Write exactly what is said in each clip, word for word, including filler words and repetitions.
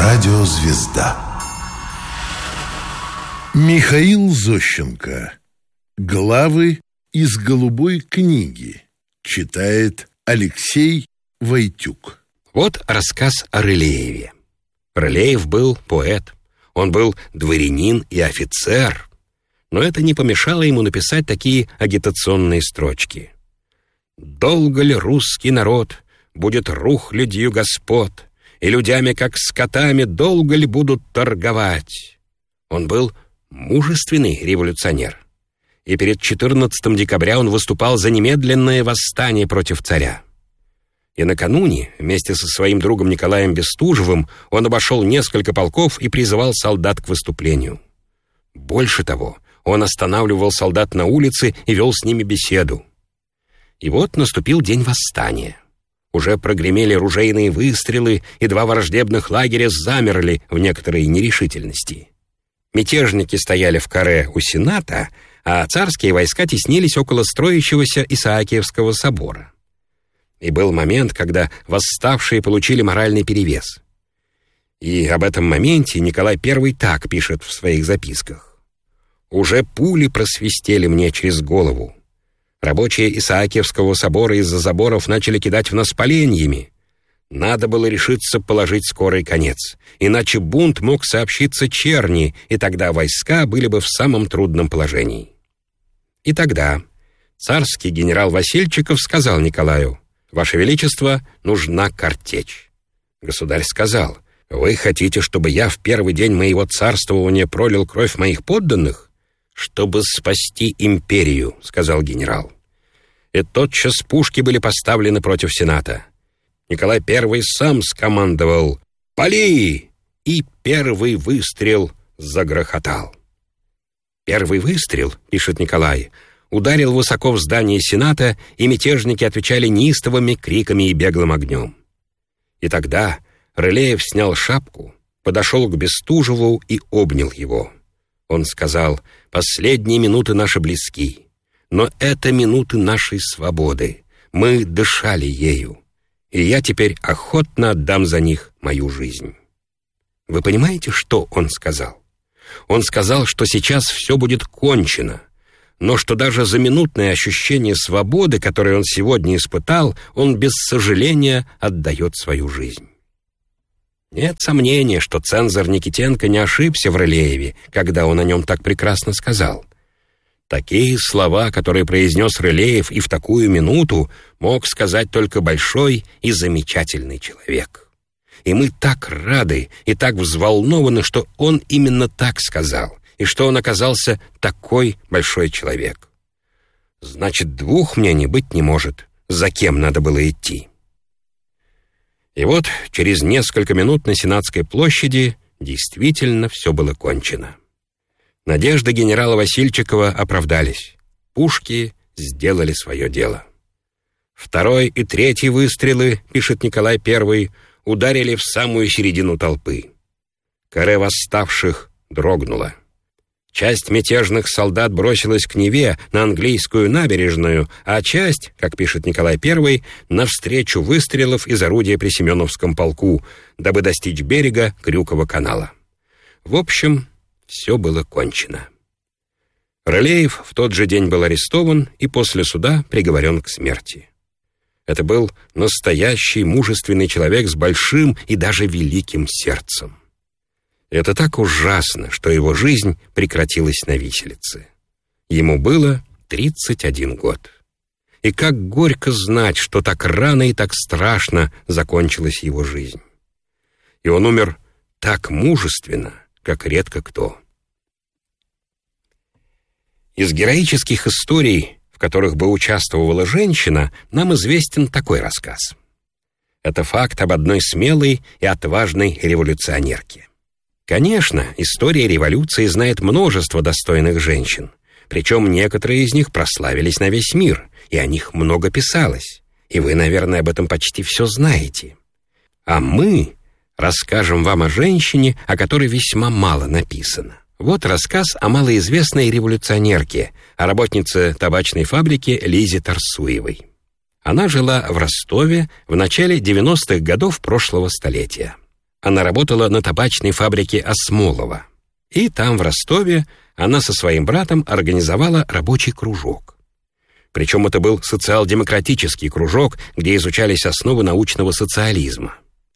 Радиозвезда. Михаил Зощенко. Главы из «Голубой книги». Читает Алексей Войтюк. Вот рассказ о Рылееве. Рылеев был поэт. Он был дворянин и офицер. Но это не помешало ему написать такие агитационные строчки. «Долго ли русский народ будет рухлядью господ, и людьми, как скотами, долго ли будут торговать?» Он был мужественный революционер. И перед четырнадцатым декабря он выступал за немедленное восстание против царя. И накануне, вместе со своим другом Николаем Бестужевым, он обошел несколько полков и призывал солдат к выступлению. Больше того, он останавливал солдат на улице и вел с ними беседу. И вот наступил день восстания. Уже прогремели ружейные выстрелы, и два враждебных лагеря замерли в некоторой нерешительности. Мятежники стояли в каре у Сената, а царские войска теснились около строящегося Исаакиевского собора. И был момент, когда восставшие получили моральный перевес. И об этом моменте Николай Первый так пишет в своих записках. «Уже пули просвистели мне через голову. Рабочие Исаакиевского собора из-за заборов начали кидать в нас поленьями. Надо было решиться положить скорый конец, иначе бунт мог сообщиться черни, и тогда войска были бы в самом трудном положении». И тогда царский генерал Васильчиков сказал Николаю: «Ваше Величество, нужна картечь». Государь сказал: «Вы хотите, чтобы я в первый день моего царствования пролил кровь моих подданных?» «Чтобы спасти империю», — сказал генерал. И тотчас пушки были поставлены против Сената. Николай Первый сам скомандовал: «Пали!» И первый выстрел загрохотал. Первый выстрел, пишет Николай, ударил высоко в здание Сената, и мятежники отвечали неистовыми криками и беглым огнем. И тогда Рылеев снял шапку, подошел к Бестужеву и обнял его. Он сказал: «Последние минуты наши близки, но это минуты нашей свободы. Мы дышали ею, и я теперь охотно отдам за них мою жизнь». Вы понимаете, что он сказал? Он сказал, что сейчас все будет кончено, но что даже за минутное ощущение свободы, которое он сегодня испытал, он без сожаления отдает свою жизнь. Нет сомнения, что цензор Никитенко не ошибся в Рылееве, когда он о нем так прекрасно сказал. Такие слова, которые произнес Рылеев и в такую минуту, мог сказать только большой и замечательный человек. И мы так рады и так взволнованы, что он именно так сказал, и что он оказался такой большой человек. Значит, двух мнений быть не может, за кем надо было идти. И вот через несколько минут на Сенатской площади действительно все было кончено. Надежды генерала Васильчикова оправдались. Пушки сделали свое дело. Второй и третий выстрелы, пишет Николай Первый, ударили в самую середину толпы. Каре восставших дрогнуло. Часть мятежных солдат бросилась к Неве на английскую набережную, а часть, как пишет Николай Первый, навстречу выстрелов из орудия при Семеновском полку, дабы достичь берега Крюкова канала. В общем, все было кончено. Рылеев в тот же день был арестован и после суда приговорен к смерти. Это был настоящий мужественный человек с большим и даже великим сердцем. Это так ужасно, что его жизнь прекратилась на виселице. Ему было тридцать один год. И как горько знать, что так рано и так страшно закончилась его жизнь. И он умер так мужественно, как редко кто. Из героических историй, в которых бы участвовала женщина, нам известен такой рассказ. Это факт об одной смелой и отважной революционерке. Конечно, история революции знает множество достойных женщин, причем некоторые из них прославились на весь мир, и о них много писалось, и вы, наверное, об этом почти все знаете. А мы расскажем вам о женщине, о которой весьма мало написано. Вот рассказ о малоизвестной революционерке, о работнице табачной фабрики Лизе Тарсуевой. Она жила в Ростове в начале девяностых годов прошлого столетия. она работала на табачной фабрике Осмолова. И там, в Ростове, она со своим братом организовала рабочий кружок. Причем это был социал-демократический кружок, где изучались основы научного социализма.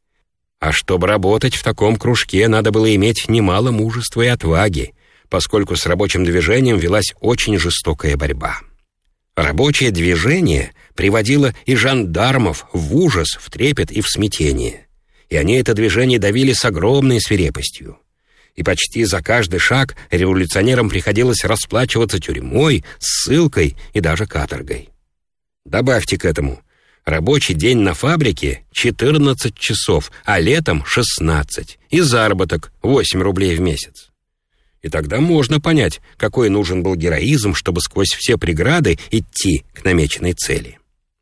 А чтобы работать в таком кружке, надо было иметь немало мужества и отваги, поскольку с рабочим движением велась очень жестокая борьба. Рабочее движение приводило и жандармов в ужас, в трепет и в смятение. И они это движение давили с огромной свирепостью. И почти за каждый шаг революционерам приходилось расплачиваться тюрьмой, ссылкой и даже каторгой. Добавьте к этому: рабочий день на фабрике четырнадцать часов, а летом шестнадцать, и заработок восемь рублей в месяц. И тогда можно понять, какой нужен был героизм, чтобы сквозь все преграды идти к намеченной цели.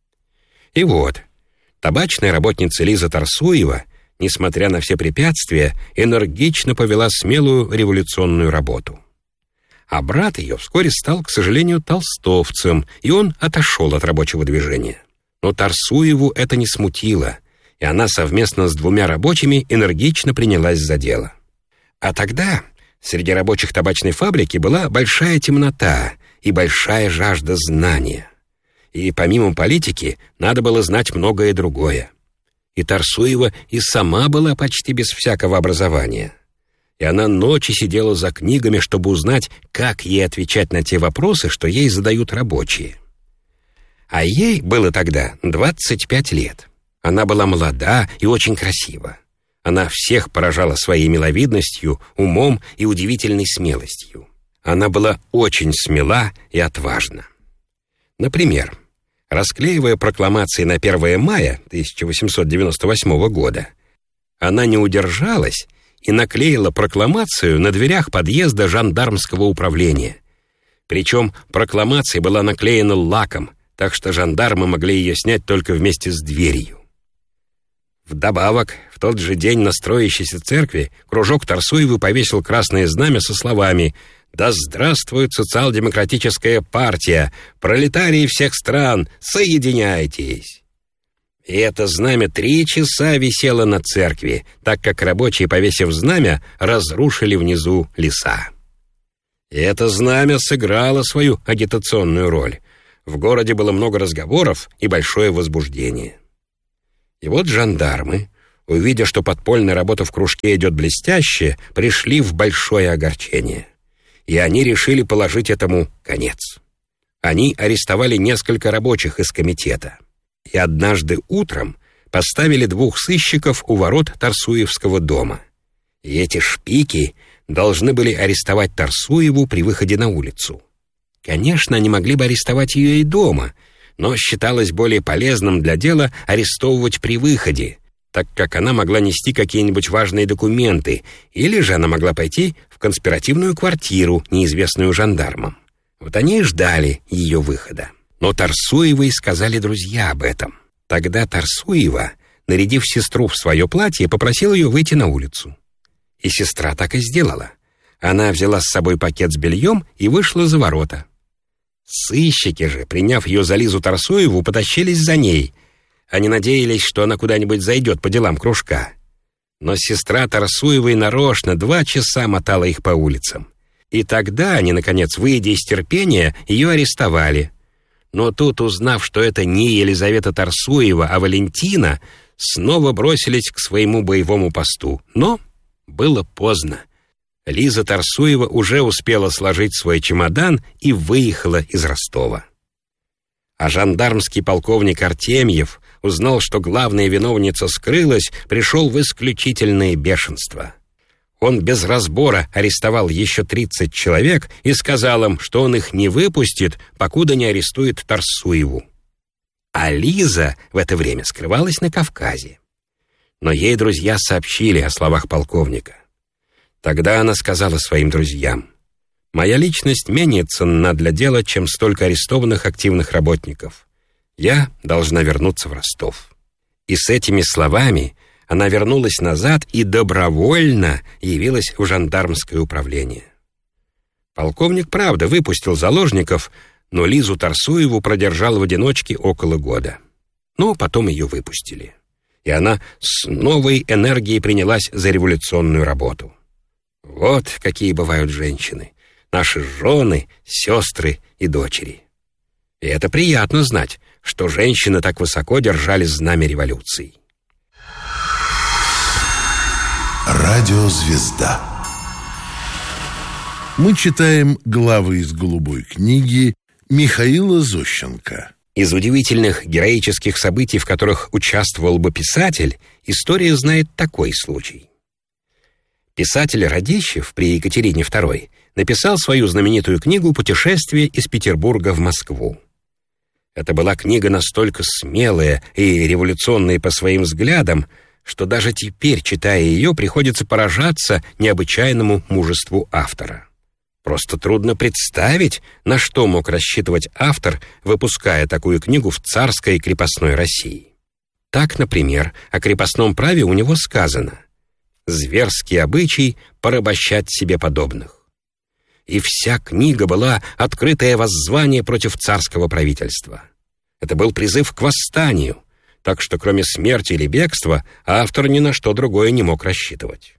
И вот, табачная работница Лиза Тарсуева, несмотря на все препятствия, энергично повела смелую революционную работу. А брат ее вскоре стал, к сожалению, толстовцем, и он отошел от рабочего движения. Но Тарсуеву это не смутило, и она совместно с двумя рабочими энергично принялась за дело. А тогда среди рабочих табачной фабрики была большая темнота и большая жажда знания. И помимо политики надо было знать многое другое. И Тарсуева и сама была почти без всякого образования. И она ночи сидела за книгами, чтобы узнать, как ей отвечать на те вопросы, что ей задают рабочие. А ей было тогда двадцать пять лет. Она была молода и очень красива. Она всех поражала своей миловидностью, умом и удивительной смелостью. Она была очень смела и отважна. Например, расклеивая прокламации на первое мая тысяча восемьсот девяносто восьмого года, она не удержалась и наклеила прокламацию на дверях подъезда жандармского управления. Причем прокламация была наклеена лаком, так что жандармы могли ее снять только вместе с дверью. Вдобавок, в тот же день на строящейся церкви кружок Тарсуевой повесил красное знамя со словами: «Да здравствует социал-демократическая партия! Пролетарии всех стран, соединяйтесь!» И это знамя три часа висело над церкви, так как рабочие, повесив знамя, разрушили внизу леса. И это знамя сыграло свою агитационную роль. В городе было много разговоров и большое возбуждение. И вот жандармы, увидя, что подпольная работа в кружке идет блестяще, пришли в большое огорчение. И они решили положить этому конец. Они арестовали несколько рабочих из комитета. И однажды утром поставили двух сыщиков у ворот Тарсуевского дома. И эти шпики должны были арестовать Тарсуеву при выходе на улицу. Конечно, они могли бы арестовать ее и дома, но считалось более полезным для дела арестовывать при выходе, так как она могла нести какие-нибудь важные документы, или же она могла пойти в конспиративную квартиру, неизвестную жандармам. Вот они и ждали ее выхода. Но Тарсуевой сказали друзья об этом. Тогда Тарсуева, нарядив сестру в свое платье, попросила ее выйти на улицу. И сестра так и сделала. Она взяла с собой пакет с бельем и вышла за ворота. Сыщики же, приняв ее за Лизу Тарсуеву, потащились за ней. Они надеялись, что она куда-нибудь зайдет по делам кружка. Но сестра Тарсуевой нарочно два часа мотала их по улицам. И тогда они, наконец, выйдя из терпения, ее арестовали. Но тут, узнав, что это не Елизавета Тарсуева, а Валентина, снова бросились к своему боевому посту. Но было поздно. Лиза Тарсуева уже успела сложить свой чемодан и выехала из Ростова. А жандармский полковник Артемьев узнал, что главная виновница скрылась, пришел в исключительное бешенство. Он без разбора арестовал еще тридцать человек и сказал им, что он их не выпустит, покуда не арестует Тарсуеву. А Лиза в это время скрывалась на Кавказе. Но ей друзья сообщили о словах полковника. Тогда она сказала своим друзьям: «Моя личность менее ценна для дела, чем столько арестованных активных работников. Я должна вернуться в Ростов». И с этими словами она вернулась назад и добровольно явилась в жандармское управление. Полковник, правда, выпустил заложников, но Лизу Тарсуеву продержал в одиночке около года. Но потом ее выпустили. и она с новой энергией принялась за революционную работу. Вот какие бывают женщины, наши жены, сестры и дочери. И это приятно знать, что женщины так высоко держали знамя революции. Радиозвезда. Мы читаем главы из «Голубой книги» Михаила Зощенко. Из удивительных героических событий, в которых участвовал бы писатель, история знает такой случай. Писатель Радищев при Екатерине второй написал свою знаменитую книгу «Путешествие из Петербурга в Москву». Это была книга настолько смелая и революционная по своим взглядам, что даже теперь, читая ее, приходится поражаться необычайному мужеству автора. Просто трудно представить, на что мог рассчитывать автор, выпуская такую книгу в царской крепостной России. Так, например, о крепостном праве у него сказано: «Зверский обычай порабощать себе подобных». И вся книга была открытое воззвание против царского правительства. Это был призыв к восстанию, так что кроме смерти или бегства автор ни на что другое не мог рассчитывать.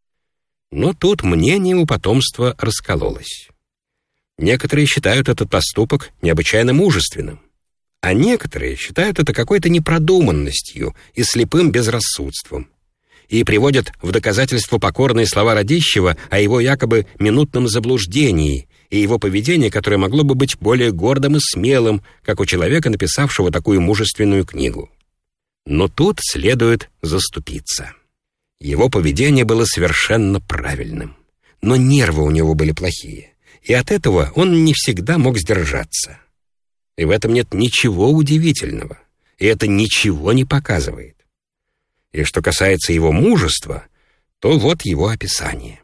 Но тут мнение у потомства раскололось. Некоторые считают этот поступок необычайно мужественным, а некоторые считают это какой-то непродуманностью и слепым безрассудством, и приводят в доказательство покорные слова Радищева о его якобы минутном заблуждении и его поведении, которое могло бы быть более гордым и смелым, как у человека, написавшего такую мужественную книгу. Но тут следует заступиться. Его поведение было совершенно правильным, но нервы у него были плохие, и от этого он не всегда мог сдержаться. И в этом нет ничего удивительного, и это ничего не показывает. И что касается его мужества, то вот его описание.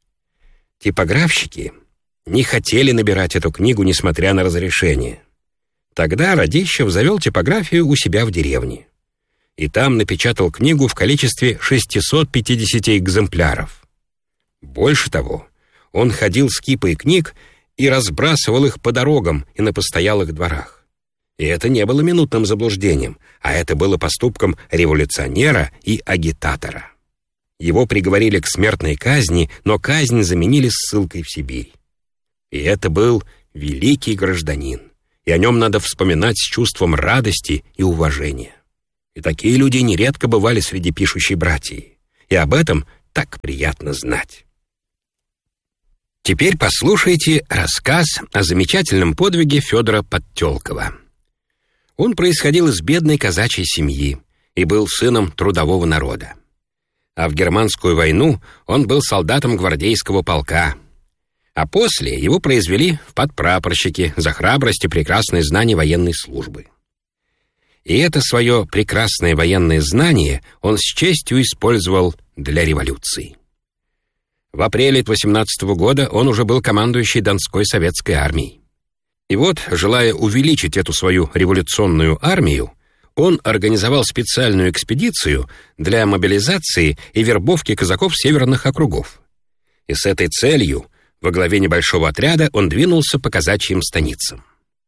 Типографщики не хотели набирать эту книгу, несмотря на разрешение. Тогда Радищев завел типографию у себя в деревне. И там напечатал книгу в количестве шестисот пятидесяти экземпляров. Больше того, он ходил с кипой книг и разбрасывал их по дорогам и на постоялых дворах. И это не было минутным заблуждением, а это было поступком революционера и агитатора. Его приговорили к смертной казни, но казнь заменили ссылкой в Сибирь. И это был великий гражданин, и о нем надо вспоминать с чувством радости и уважения. И такие люди нередко бывали среди пишущей братьи, и об этом так приятно знать. Теперь послушайте рассказ о замечательном подвиге Федора Подтёлкова. Он происходил из бедной казачьей семьи и был сыном трудового народа. А в германскую войну он был солдатом гвардейского полка. А после его произвели в подпрапорщики за храбрость и прекрасное знание военной службы. И это свое прекрасное военное знание он с честью использовал для революции. В апреле восемнадцатого года он уже был командующий Донской советской армией. И вот, желая увеличить эту свою революционную армию, он организовал специальную экспедицию для мобилизации и вербовки казаков северных округов. И с этой целью во главе небольшого отряда он двинулся по казачьим станицам.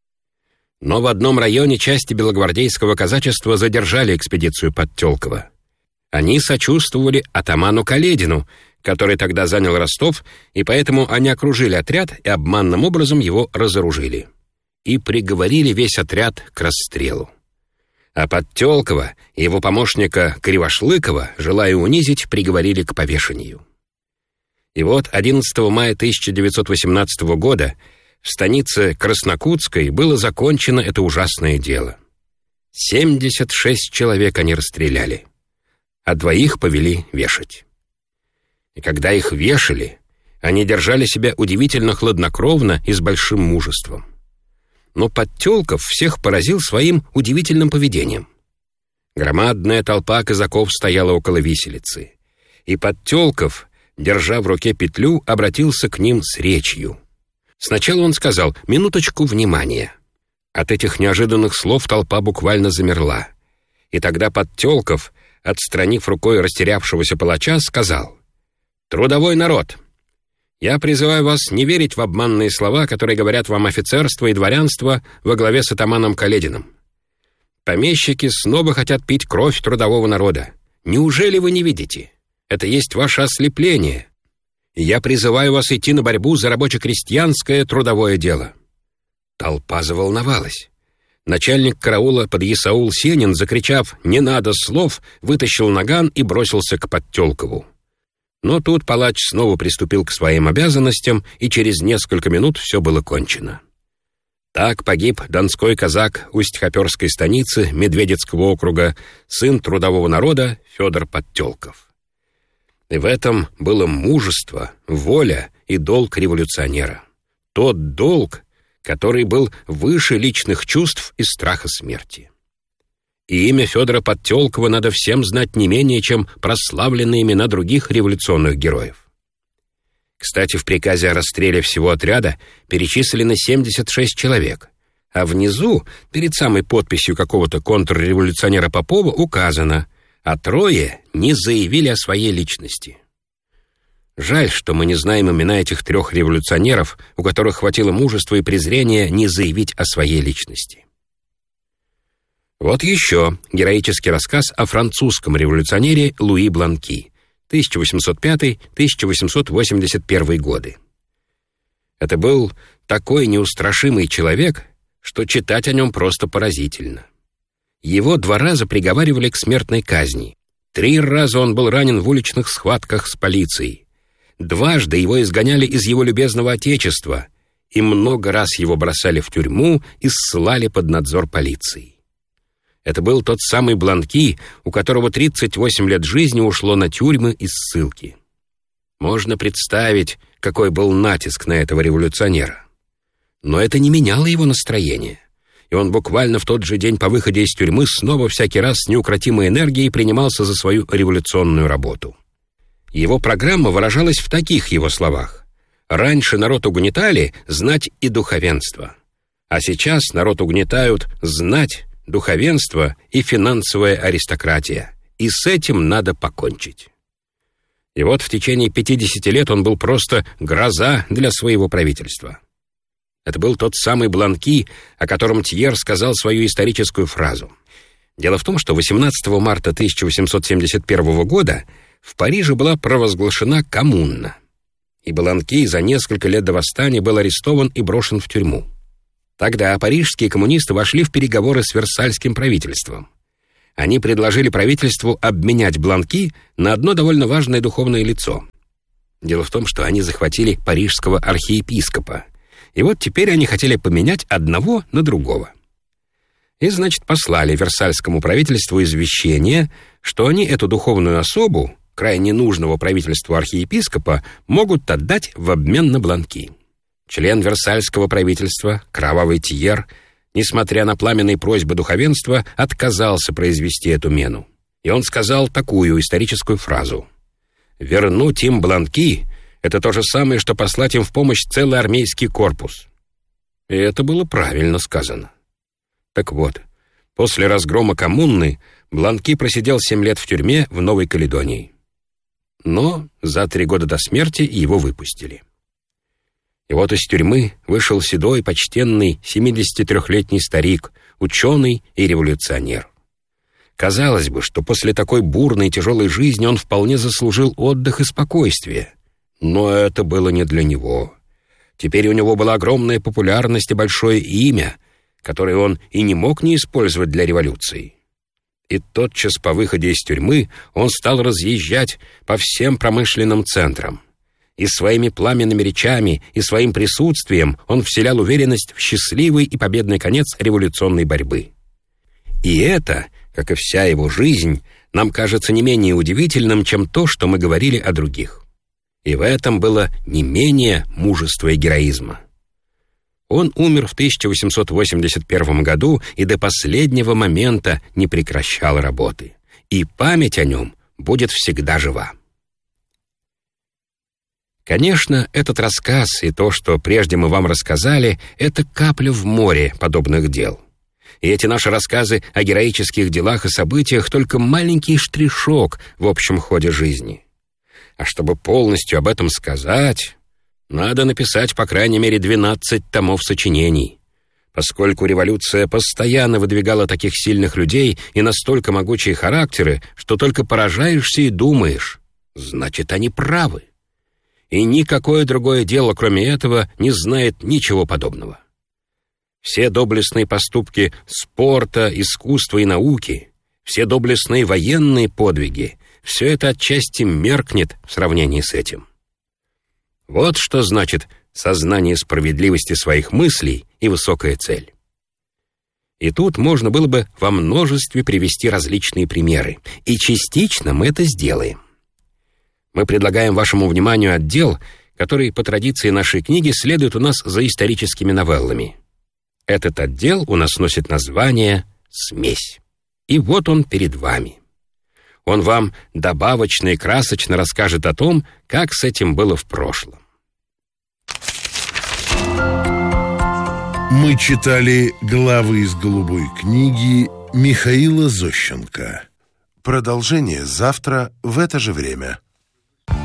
Но в одном районе части белогвардейского казачества задержали экспедицию Подтёлкова. Они сочувствовали атаману Каледину, который тогда занял Ростов, и поэтому они окружили отряд и обманным образом его разоружили. И приговорили весь отряд к расстрелу. А Подтёлкова и его помощника Кривошлыкова, желая унизить, приговорили к повешению. И вот одиннадцатого мая тысяча девятьсот восемнадцатого года в станице Краснокутской было закончено это ужасное дело. семьдесят шесть человек они расстреляли, а двоих повели вешать. И когда их вешали, они держали себя удивительно хладнокровно и с большим мужеством. Но Подтёлков всех поразил своим удивительным поведением. Громадная толпа казаков стояла около виселицы, и Подтёлков, держа в руке петлю, обратился к ним с речью. Сначала он сказал: «Минуточку внимания». От этих неожиданных слов толпа буквально замерла. И тогда Подтёлков, отстранив рукой растерявшегося палача, сказал: «Трудовой народ, я призываю вас не верить в обманные слова, которые говорят вам офицерство и дворянство во главе с атаманом Калединым. Помещики снова хотят пить кровь трудового народа. Неужели вы не видите? Это есть ваше ослепление. И я призываю вас идти на борьбу за рабоче-крестьянское трудовое дело». Толпа заволновалась. Начальник караула подъясаул Сенин, закричав «Не надо слов!», вытащил наган и бросился к Подтелкову. Но тут палач снова приступил к своим обязанностям, и через несколько минут все было кончено. Так погиб донской казак Усть-Хоперской станицы Медведецкого округа, сын трудового народа Федор Подтелков. И в этом было мужество, воля и долг революционера. Тот долг, который был выше личных чувств и страха смерти. И имя Федора Подтелкова надо всем знать не менее, чем прославленные имена других революционных героев. Кстати, в приказе о расстреле всего отряда перечислено семьдесят шесть человек, а внизу, перед самой подписью какого-то контрреволюционера Попова, указано, а трое не заявили о своей личности. Жаль, что мы не знаем имена этих трех революционеров, у которых хватило мужества и презрения не заявить о своей личности. Вот еще героический рассказ о французском революционере Луи Бланки, тысяча восемьсот пятый — тысяча восемьсот восемьдесят первый годы. Это был такой неустрашимый человек, что читать о нем просто поразительно. Его два раза приговаривали к смертной казни. Три раза он был ранен в уличных схватках с полицией. Дважды его изгоняли из его любезного отечества, и много раз его бросали в тюрьму и ссылали под надзор полиции. Это был тот самый Бланки, у которого тридцать восемь лет жизни ушло на тюрьмы и ссылки. Можно представить, какой был натиск на этого революционера. Но это не меняло его настроение, и он буквально в тот же день по выходе из тюрьмы снова всякий раз с неукротимой энергией принимался за свою революционную работу. Его программа выражалась в таких его словах: «Раньше народ угнетали знать и духовенство, а сейчас народ угнетают знать, духовенство и финансовая аристократия, и с этим надо покончить». И вот в течение пятидесяти лет он был просто гроза для своего правительства. Это был тот самый Бланки, о котором Тьер сказал свою историческую фразу. Дело в том, что восемнадцатого марта тысяча восемьсот семьдесят первого года в Париже была провозглашена коммуна, и Бланки за несколько лет до восстания был арестован и брошен в тюрьму. Тогда парижские коммунисты вошли в переговоры с Версальским правительством. Они предложили правительству обменять Бланки на одно довольно важное духовное лицо. Дело в том, что они захватили парижского архиепископа, и вот теперь они хотели поменять одного на другого. И, значит, послали Версальскому правительству извещение, что они эту духовную особу, крайне нужного правительству архиепископа, могут отдать в обмен на Бланки. Член Версальского правительства, кровавый Тьер, несмотря на пламенные просьбы духовенства, отказался произвести эту мену. И он сказал такую историческую фразу: «Вернуть им Бланки — это то же самое, что послать им в помощь целый армейский корпус». И это было правильно сказано. Так вот, после разгрома коммуны Бланки просидел семь лет в тюрьме в Новой Каледонии. Но за три года до смерти его выпустили. И вот из тюрьмы вышел седой, почтенный, семидесятитрёхлетний старик, ученый и революционер. Казалось бы, что после такой бурной и тяжелой жизни он вполне заслужил отдых и спокойствие. Но это было не для него. Теперь у него была огромная популярность и большое имя, которое он и не мог не использовать для революции. И тотчас по выходе из тюрьмы он стал разъезжать по всем промышленным центрам. И своими пламенными речами, и своим присутствием он вселял уверенность в счастливый и победный конец революционной борьбы. И это, как и вся его жизнь, нам кажется не менее удивительным, чем то, что мы говорили о других. И в этом было не менее мужества и героизма. Он умер в тысяча восемьсот восемьдесят первом году и до последнего момента не прекращал работы. И память о нем будет всегда жива. Конечно, этот рассказ и то, что прежде мы вам рассказали, это капля в море подобных дел. И эти наши рассказы о героических делах и событиях только маленький штришок в общем ходе жизни. А чтобы полностью об этом сказать, надо написать по крайней мере двенадцать томов сочинений. Поскольку революция постоянно выдвигала таких сильных людей и настолько могучие характеры, что только поражаешься и думаешь, значит, они правы. И никакое другое дело, кроме этого, не знает ничего подобного. Все доблестные поступки спорта, искусства и науки, все доблестные военные подвиги, все это отчасти меркнет в сравнении с этим. Вот что значит сознание справедливости своих мыслей и высокая цель. И тут можно было бы во множестве привести различные примеры, и частично мы это сделаем. Мы предлагаем вашему вниманию отдел, который по традиции нашей книги следует у нас за историческими новеллами. Этот отдел у нас носит название «Смесь». И вот он перед вами. Он вам добавочно и красочно расскажет о том, как с этим было в прошлом. Мы читали главы из «Голубой книги» Михаила Зощенко. Продолжение завтра в это же время.